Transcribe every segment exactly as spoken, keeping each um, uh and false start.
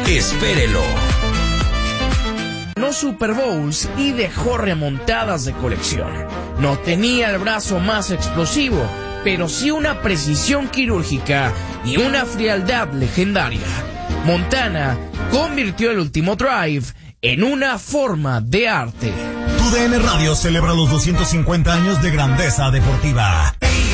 Espérelo. Ganó Super Bowls y dejó remontadas de colección. No tenía el brazo más explosivo, pero sí una precisión quirúrgica y una frialdad legendaria. Montana convirtió el último drive en una forma de arte. Tu D N Radio celebra los doscientos cincuenta años de grandeza deportiva.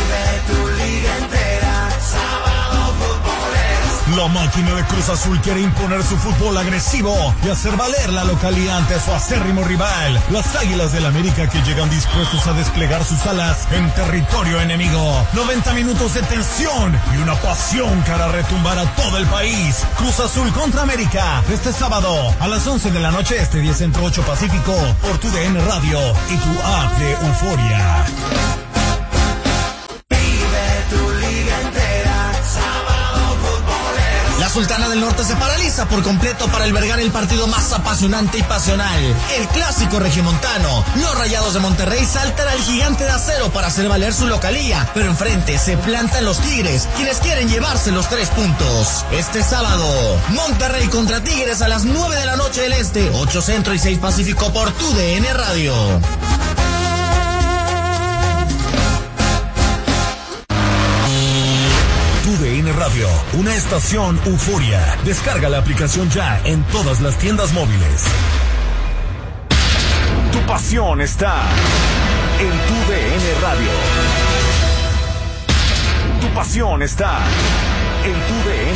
La máquina de Cruz Azul quiere imponer su fútbol agresivo y hacer valer la localía ante su acérrimo rival, las Águilas del América, que llegan dispuestos a desplegar sus alas en territorio enemigo. noventa minutos de tensión y una pasión que hará retumbar a todo el país. Cruz Azul contra América, este sábado a las once de la noche este, diez centro, ocho pacífico, por tu D N Radio y tu app de Euforia. La Sultana del Norte se paraliza por completo para albergar el partido más apasionante y pasional, el clásico regiomontano. Los Rayados de Monterrey saltan al Gigante de Acero para hacer valer su localía, pero enfrente se plantan los Tigres, quienes quieren llevarse los tres puntos. Este sábado, Monterrey contra Tigres a las nueve de la noche del Este, ocho Centro y seis Pacífico por tu D N Radio. Tu D N Radio, una estación Euforia. Descarga la aplicación ya en todas las tiendas móviles. Tu pasión está en tu D N Radio. Tu pasión está en tu D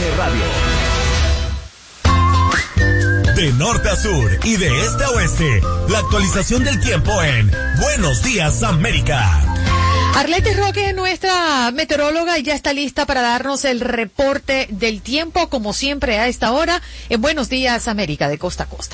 N Radio. De norte a sur y de este a oeste, la actualización del tiempo en Buenos Días América. Arlette Roque, nuestra meteoróloga, ya está lista para darnos el reporte del tiempo, como siempre a esta hora, en Buenos Días América, de costa a costa.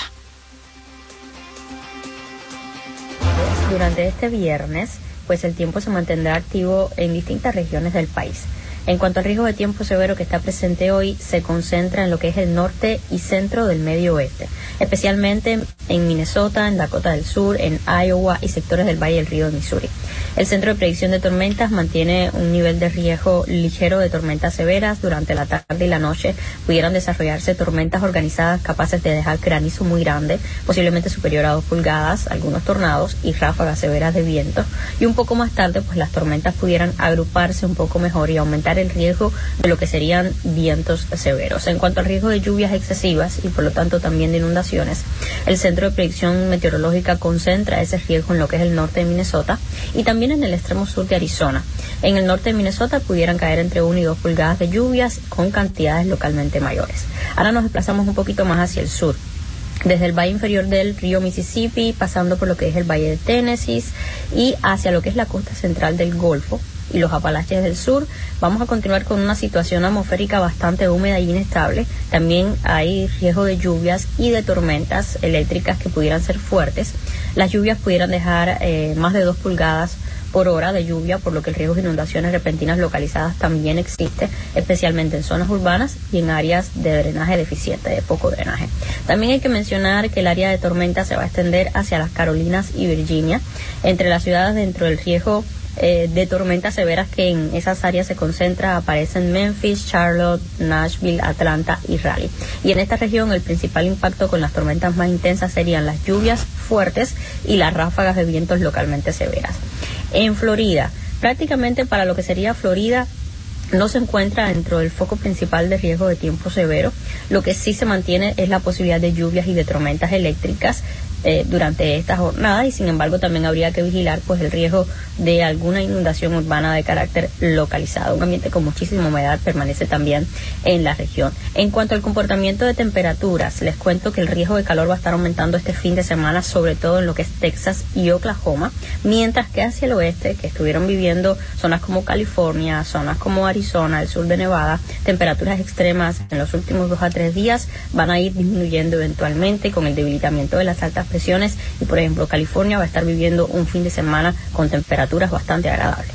Durante este viernes, pues el tiempo se mantendrá activo en distintas regiones del país. En cuanto al riesgo de tiempo severo que está presente hoy, se concentra en lo que es el norte y centro del medio oeste, especialmente en Minnesota, en Dakota del Sur, en Iowa y sectores del Valle del Río de Missouri. El Centro de Predicción de Tormentas mantiene un nivel de riesgo ligero de tormentas severas. Durante la tarde y la noche pudieran desarrollarse tormentas organizadas capaces de dejar granizo muy grande, posiblemente superior a dos pulgadas, algunos tornados y ráfagas severas de viento. Y un poco más tarde, pues las tormentas pudieran agruparse un poco mejor y aumentar el riesgo de lo que serían vientos severos. En cuanto al riesgo de lluvias excesivas y por lo tanto también de inundaciones, el Centro de Predicción Meteorológica concentra ese riesgo en lo que es el norte de Minnesota y también en el extremo sur de Arizona. En el norte de Minnesota pudieran caer entre una y dos pulgadas de lluvias con cantidades localmente mayores. Ahora nos desplazamos un poquito más hacia el sur. Desde el valle inferior del río Mississippi, pasando por lo que es el valle de Tennessee y hacia lo que es la costa central del Golfo y los Apalaches del sur, vamos a continuar con una situación atmosférica bastante húmeda y inestable. También hay riesgo de lluvias y de tormentas eléctricas que pudieran ser fuertes. Las lluvias pudieran dejar eh, más de dos pulgadas por hora de lluvia, por lo que el riesgo de inundaciones repentinas localizadas también existe, especialmente en zonas urbanas y en áreas de drenaje deficiente, de poco drenaje. También hay que mencionar que el área de tormenta se va a extender hacia las Carolinas y Virginia. Entre las ciudades dentro del riesgo eh, de tormentas severas que en esas áreas se concentra aparecen Memphis, Charlotte, Nashville, Atlanta y Raleigh. Y en esta región el principal impacto con las tormentas más intensas serían las lluvias fuertes y las ráfagas de vientos localmente severas. En Florida, prácticamente para lo que sería Florida, no se encuentra dentro del foco principal de riesgo de tiempo severo. Lo que sí se mantiene es la posibilidad de lluvias y de tormentas eléctricas eh, durante esta jornada, y sin embargo también habría que vigilar pues el riesgo de alguna inundación urbana de carácter localizado. Un ambiente con muchísima humedad permanece también en la región. En cuanto al comportamiento de temperaturas, les cuento que el riesgo de calor va a estar aumentando este fin de semana, sobre todo en lo que es Texas y Oklahoma, mientras que hacia el oeste, que estuvieron viviendo zonas como California, zonas como Arizona, el sur de Nevada, temperaturas extremas en los últimos dos a tres días van a ir disminuyendo eventualmente con el debilitamiento de las altas presiones, y por ejemplo California va a estar viviendo un fin de semana con temperaturas bastante agradables.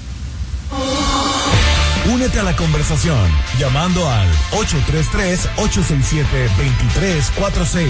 Únete a la conversación llamando al ocho tres tres, ocho seis siete, dos tres cuatro seis.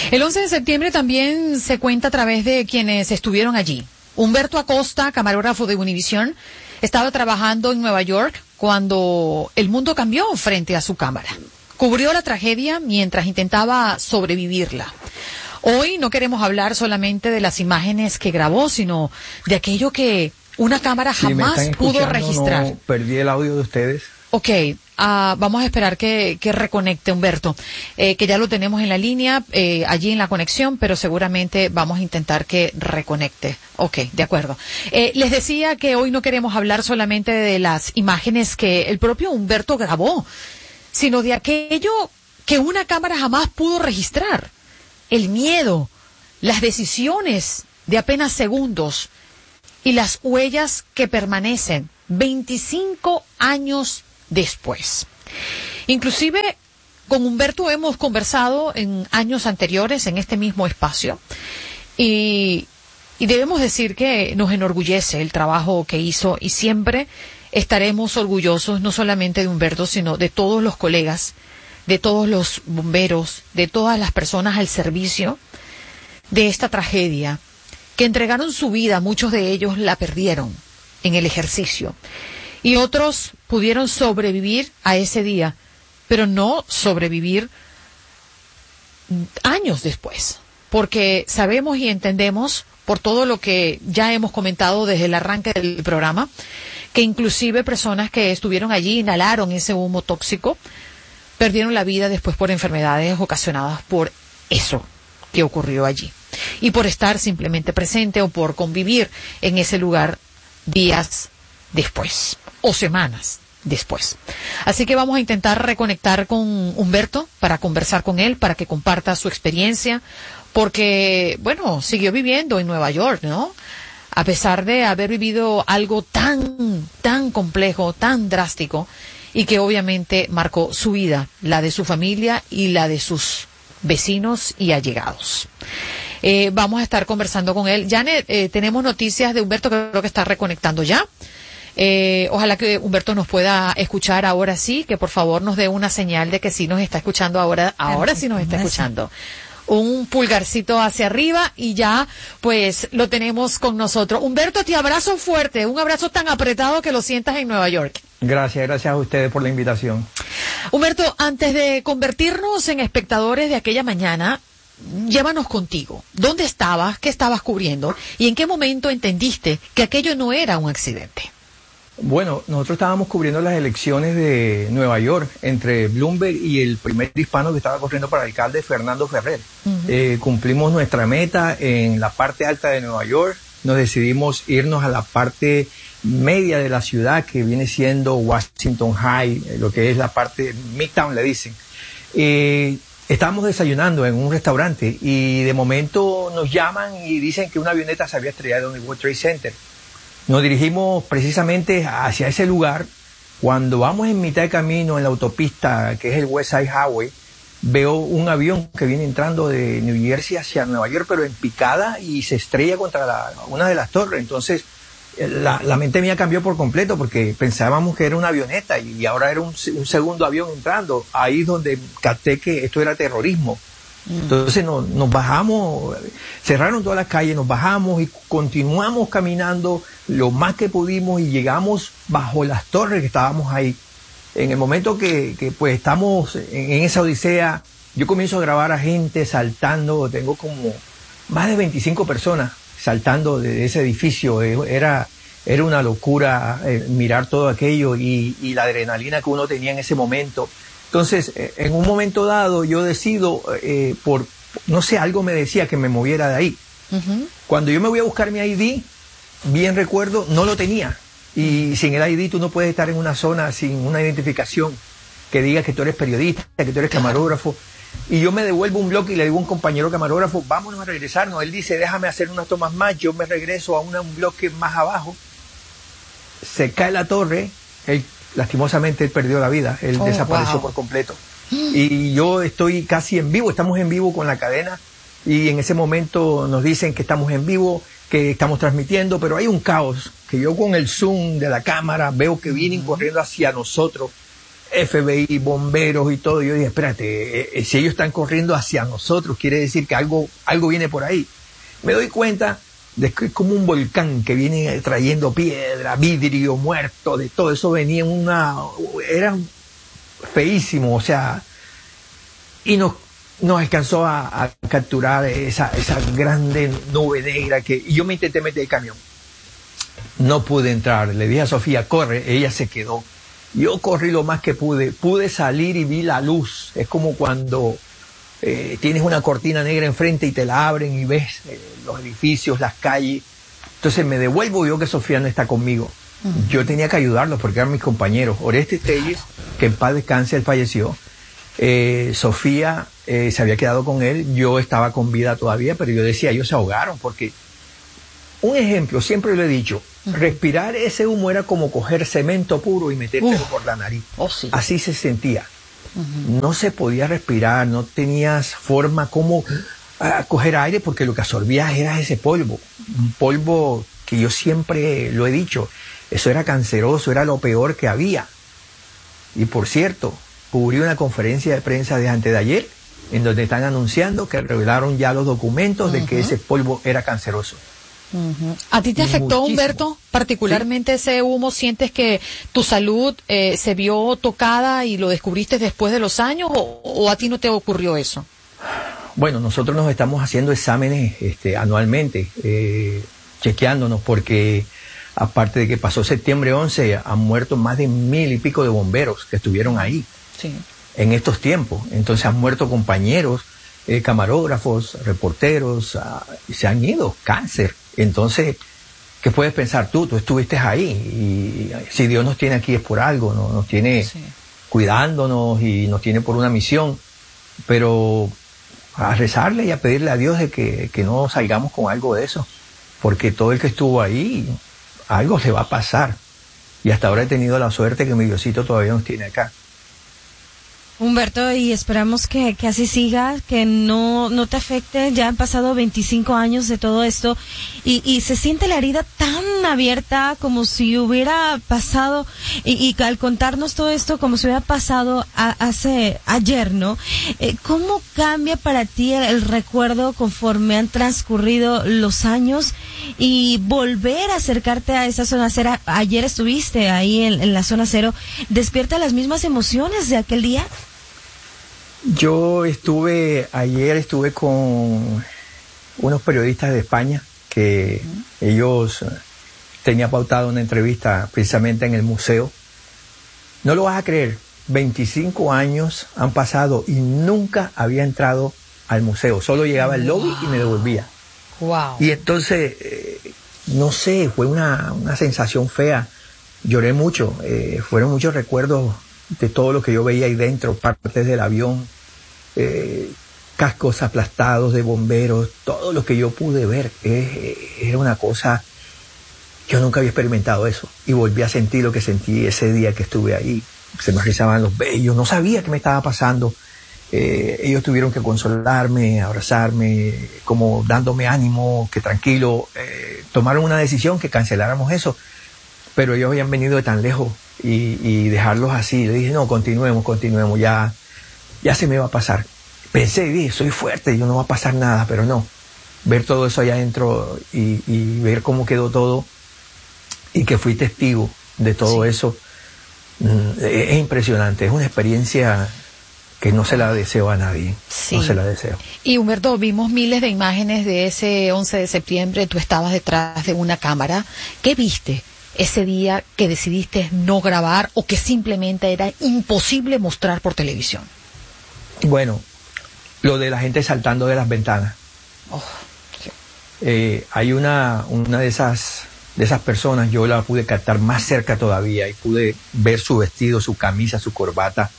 El once de septiembre también se cuenta a través de quienes estuvieron allí. Humberto Acosta, camarógrafo de Univisión, estaba trabajando en Nueva York cuando el mundo cambió frente a su cámara. Cubrió la tragedia mientras intentaba sobrevivirla. Hoy no queremos hablar solamente de las imágenes que grabó, sino de aquello que una cámara jamás sí, pudo registrar. No, perdí el audio de ustedes. Ok, uh, vamos a esperar que, que reconecte Humberto, eh, que ya lo tenemos en la línea, eh, allí en la conexión, pero seguramente vamos a intentar que reconecte. Ok, de acuerdo. Eh, les decía que hoy no queremos hablar solamente de las imágenes que el propio Humberto grabó, sino de aquello que una cámara jamás pudo registrar. El miedo, las decisiones de apenas segundos y las huellas que permanecen veinticinco años después. Inclusive con Humberto hemos conversado en años anteriores en este mismo espacio y, y debemos decir que nos enorgullece el trabajo que hizo y siempre estaremos orgullosos no solamente de Humberto sino de todos los colegas, de todos los bomberos, de todas las personas al servicio de esta tragedia, que entregaron su vida, muchos de ellos la perdieron en el ejercicio, y otros pudieron sobrevivir a ese día, pero no sobrevivir años después, porque sabemos y entendemos, por todo lo que ya hemos comentado desde el arranque del programa, que inclusive personas que estuvieron allí, inhalaron ese humo tóxico, perdieron la vida después por enfermedades ocasionadas por eso que ocurrió allí. Y por estar simplemente presente o por convivir en ese lugar días después o semanas después. Así que vamos a intentar reconectar con Humberto para conversar con él, para que comparta su experiencia, porque, bueno, siguió viviendo en Nueva York, ¿no? A pesar de haber vivido algo tan, tan complejo, tan drástico, y que obviamente marcó su vida, la de su familia y la de sus vecinos y allegados. Eh, vamos a estar conversando con él. Janet, eh, tenemos noticias de Humberto, que creo que está reconectando ya. Eh, ojalá que Humberto nos pueda escuchar ahora sí, que por favor nos dé una señal de que sí nos está escuchando ahora, ahora sí nos está escuchando. Un pulgarcito hacia arriba y ya pues lo tenemos con nosotros. Humberto, te abrazo fuerte, un abrazo tan apretado que lo sientas en Nueva York. Gracias, gracias a ustedes por la invitación. Humberto, antes de convertirnos en espectadores de aquella mañana, llévanos contigo. ¿Dónde estabas? ¿Qué estabas cubriendo? ¿Y en qué momento entendiste que aquello no era un accidente? Bueno, nosotros estábamos cubriendo las elecciones de Nueva York entre Bloomberg y el primer hispano que estaba corriendo para alcalde, Fernando Ferrer. Uh-huh. Eh, cumplimos nuestra meta en la parte alta de Nueva York. Nos decidimos irnos a la parte media de la ciudad, que viene siendo Washington High, lo que es la parte Midtown, le dicen. Eh, estábamos desayunando en un restaurante y de momento nos llaman y dicen que una avioneta se había estrellado en el World Trade Center. Nos dirigimos precisamente hacia ese lugar. Cuando vamos en mitad de camino en la autopista, que es el West Side Highway, veo un avión que viene entrando de New Jersey hacia Nueva York, pero en picada, y se estrella contra la, una de las torres. Entonces, la, la mente mía cambió por completo, porque pensábamos que era una avioneta y ahora era un, un segundo avión entrando. Ahí es donde capté que esto era terrorismo. Entonces nos, nos bajamos, cerraron todas las calles, nos bajamos y continuamos caminando lo más que pudimos y llegamos bajo las torres que estábamos ahí. En el momento que, que pues estamos en, en esa odisea, yo comienzo a grabar a gente saltando. Tengo como más de veinticinco personas saltando de ese edificio. Era, era una locura eh, mirar todo aquello y, y la adrenalina que uno tenía en ese momento. Entonces, en un momento dado, yo decido, eh, por, no sé, algo me decía que me moviera de ahí. Uh-huh. Cuando yo me voy a buscar mi I D, bien recuerdo, no lo tenía. Y sin el I D tú no puedes estar en una zona sin una identificación que diga que tú eres periodista, que tú eres camarógrafo. Y yo me devuelvo un bloque y le digo a un compañero camarógrafo, vámonos a regresarnos. Él dice, déjame hacer unas tomas más. Yo me regreso a una, un bloque más abajo. Se cae la torre, él lastimosamente él perdió la vida, él oh, desapareció wow. por completo. Y yo estoy casi en vivo, estamos en vivo con la cadena y en ese momento nos dicen que estamos en vivo, que estamos transmitiendo, pero hay un caos, que yo con el zoom de la cámara veo que vienen corriendo hacia nosotros F B I, bomberos y todo. Yo dije, espérate, eh, si ellos están corriendo hacia nosotros, quiere decir que algo, algo viene por ahí. Me doy cuenta de que es como un volcán que viene trayendo piedra, vidrio, muerto, de todo eso venía en una... Era feísimo, o sea, y nos, nos alcanzó a, a capturar esa, esa grande nube negra que... Y yo me intenté meter el camión. No pude entrar, le dije a Sofía, corre, ella se quedó. Yo corrí lo más que pude, pude salir y vi la luz. Es como cuando eh, tienes una cortina negra enfrente y te la abren y ves eh, los edificios, las calles. Entonces me devuelvo y veo que Sofía no está conmigo. Uh-huh. Yo tenía que ayudarlos porque eran mis compañeros. Oreste Telles, que en paz descanse, él falleció. Eh, Sofía eh, se había quedado con él, yo estaba con vida todavía, pero yo decía, ellos se ahogaron porque... Un ejemplo, siempre lo he dicho, uh-huh. respirar ese humo era como coger cemento puro y metértelo uh. por la nariz. Oh, sí. Así se sentía. Uh-huh. No se podía respirar, no tenías forma como uh, coger aire porque lo que absorbías era ese polvo. Un polvo que yo siempre lo he dicho, eso era canceroso, era lo peor que había. Y por cierto, cubrí una conferencia de prensa de antes de ayer en donde están anunciando que revelaron ya los documentos uh-huh. de que ese polvo era canceroso. Uh-huh. ¿A ti te afectó, muchísimo. Humberto, particularmente sí. ese humo? ¿Sientes que tu salud eh, se vio tocada y lo descubriste después de los años o, o a ti no te ocurrió eso? Bueno, nosotros nos estamos haciendo exámenes este, anualmente, eh, chequeándonos porque aparte de que pasó septiembre once, han muerto más de mil y pico de bomberos que estuvieron ahí sí. en estos tiempos. Entonces han muerto compañeros, eh, camarógrafos, reporteros, uh, y se han ido, cáncer. Entonces, ¿qué puedes pensar tú? Tú estuviste ahí y si Dios nos tiene aquí es por algo, ¿no? Nos tiene sí. cuidándonos y nos tiene por una misión, pero a rezarle y a pedirle a Dios de que, que no salgamos con algo de eso, porque todo el que estuvo ahí, algo se va a pasar. Y hasta ahora he tenido la suerte que mi Diosito todavía nos tiene acá. Humberto, y esperamos que, que así siga, que no, no te afecte. Ya han pasado veinticinco años de todo esto y, y se siente la herida tan abierta como si hubiera pasado, y, y al contarnos todo esto como si hubiera pasado a, hace ayer, ¿no? Eh, ¿Cómo cambia para ti el, el recuerdo conforme han transcurrido los años y volver a acercarte a esa zona cero? Ayer estuviste ahí en, en la zona cero, ¿despierta las mismas emociones de aquel día? Yo estuve, ayer estuve con unos periodistas de España que uh-huh. ellos tenían pautado una entrevista precisamente en el museo. No lo vas a creer, veinticinco años han pasado y nunca había entrado al museo, solo llegaba al lobby wow. y me devolvía. Wow. Y entonces, eh, no sé, fue una, una sensación fea, lloré mucho, eh, fueron muchos recuerdos de todo lo que yo veía ahí dentro, partes del avión, eh, cascos aplastados de bomberos, todo lo que yo pude ver, eh, era una cosa, yo nunca había experimentado eso, y volví a sentir lo que sentí ese día que estuve ahí, se me rizaban los vellos, no sabía qué me estaba pasando, eh, ellos tuvieron que consolarme, abrazarme, como dándome ánimo, que tranquilo, eh, tomaron una decisión que canceláramos eso, pero ellos habían venido de tan lejos, Y, y dejarlos así. Le dije, no, continuemos, continuemos, ya, ya se me va a pasar. Pensé, dije, soy fuerte, yo no va a pasar nada, pero no. Ver todo eso allá adentro y, y ver cómo quedó todo y que fui testigo de todo sí. eso, mm, es impresionante, es una experiencia que no se la deseo a nadie, sí. no se la deseo. Y Humberto, vimos miles de imágenes de ese once de septiembre, tú estabas detrás de una cámara, ¿qué viste ese día que decidiste no grabar o que simplemente era imposible mostrar por televisión? Bueno, lo de la gente saltando de las ventanas. Oh, sí. eh, hay una, una de esas, de esas personas, yo la pude captar más cerca todavía y pude ver su vestido, su camisa, su corbata.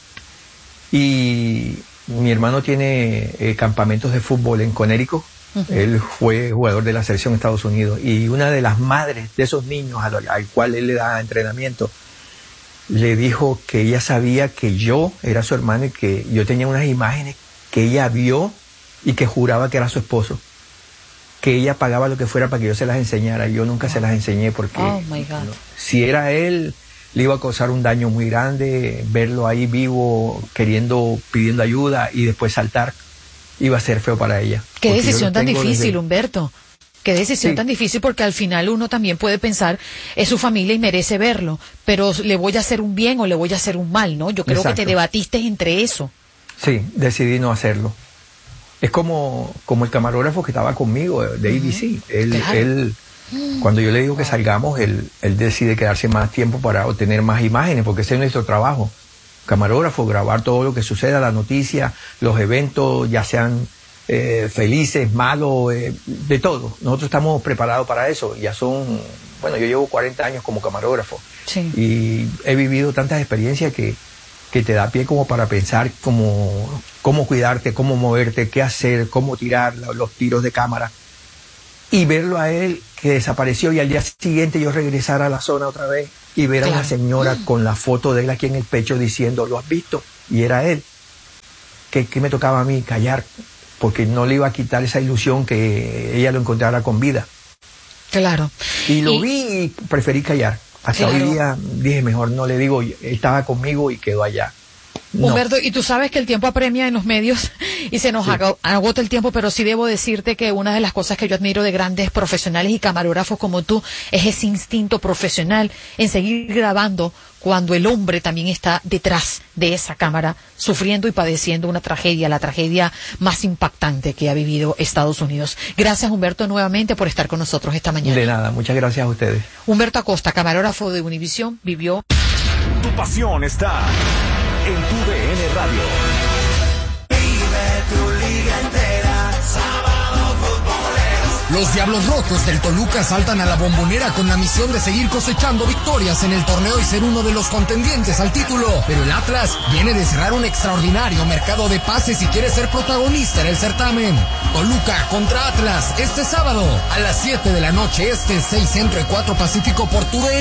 Y mi hermano tiene eh, campamentos de fútbol en Connecticut. Uh-huh. Él fue jugador de la selección de Estados Unidos y una de las madres de esos niños al, al cual él le da entrenamiento le dijo que ella sabía que yo era su hermano y que yo tenía unas imágenes que ella vio y que juraba que era su esposo, que ella pagaba lo que fuera para que yo se las enseñara. Yo nunca oh. se las enseñé porque oh, my God. No, si era él, le iba a causar un daño muy grande, verlo ahí vivo, queriendo, pidiendo ayuda y después saltar, iba a ser feo para ella. Qué decisión tan difícil, desde... Humberto. Qué decisión sí. tan difícil, porque al final uno también puede pensar, es su familia y merece verlo, pero le voy a hacer un bien o le voy a hacer un mal, ¿no? Yo creo Exacto. que te debatiste entre eso. Sí, decidí no hacerlo. Es como, como el camarógrafo que estaba conmigo de A B C. Uh-huh. Él, claro. él, cuando yo le digo que salgamos, él, él decide quedarse más tiempo para obtener más imágenes, porque ese es nuestro trabajo. Camarógrafo, grabar todo lo que suceda, la noticia, los eventos, ya sean eh, felices, malos, eh, de todo. Nosotros estamos preparados para eso. Ya son, bueno, yo llevo cuarenta años como camarógrafo. Sí. Y he vivido tantas experiencias que, que te da pie como para pensar cómo, cómo cuidarte, cómo moverte, qué hacer, cómo tirar los tiros de cámara. Y verlo a él que desapareció y al día siguiente yo regresar a la zona otra vez y ver claro. a una señora mm. con la foto de él aquí en el pecho diciendo, ¿lo has visto? Y era él. ¿Qué, qué me tocaba a mí? Callar, porque no le iba a quitar esa ilusión que ella lo encontrara con vida. Claro. Y lo y... vi y preferí callar. Hasta claro. hoy día dije, mejor no le digo, él estaba conmigo y quedó allá. No. Humberto, y tú sabes que el tiempo apremia en los medios y se nos sí. agota el tiempo, pero sí debo decirte que una de las cosas que yo admiro de grandes profesionales y camarógrafos como tú es ese instinto profesional en seguir grabando cuando el hombre también está detrás de esa cámara sufriendo y padeciendo una tragedia, la tragedia más impactante que ha vivido Estados Unidos. Gracias, Humberto, nuevamente por estar con nosotros esta mañana. De nada, muchas gracias a ustedes. Humberto Acosta, camarógrafo de Univisión, vivió... Tu pasión está en tu D N Radio. Vive tu liga entera, sábado futboleros. Los Diablos Rojos del Toluca saltan a la Bombonera con la misión de seguir cosechando victorias en el torneo y ser uno de los contendientes al título. Pero el Atlas viene de cerrar un extraordinario mercado de pases y quiere ser protagonista en el certamen. Toluca contra Atlas este sábado a las siete de la noche este, seis Centro y cuatro Pacífico por tu D N.